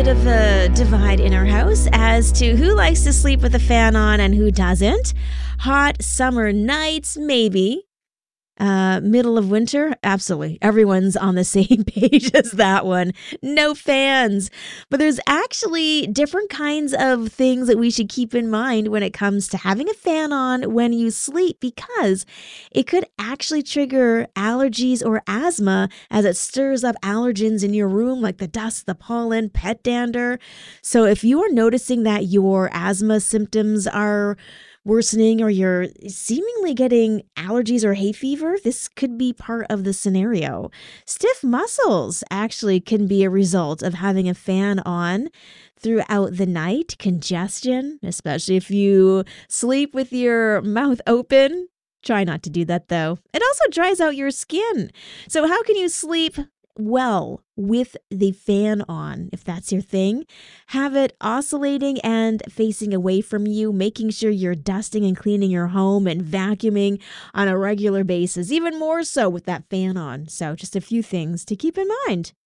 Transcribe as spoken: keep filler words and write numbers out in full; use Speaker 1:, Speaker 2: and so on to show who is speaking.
Speaker 1: bit of a divide in our house as to who likes to sleep with a fan on and who doesn't. Hot summer nights, maybe. Uh, middle of winter, absolutely. Everyone's on the same page as that one. No fans. But there's actually different kinds of things that we should keep in mind when it comes to having a fan on when you sleep, because it could actually trigger allergies or asthma as it stirs up allergens in your room, like the dust, the pollen, pet dander. So if you are noticing that your asthma symptoms are worsening or you're seemingly getting allergies or hay fever, this could be part of the scenario. Stiff muscles actually can be a result of having a fan on throughout the night. Congestion, especially if you sleep with your mouth open. Try not to do that though. It also dries out your skin. So how can you sleep well with the fan on? If that's your thing, have it oscillating and facing away from you, making sure you're dusting and cleaning your home and vacuuming on a regular basis, even more so with that fan on. So just a few things to keep in mind.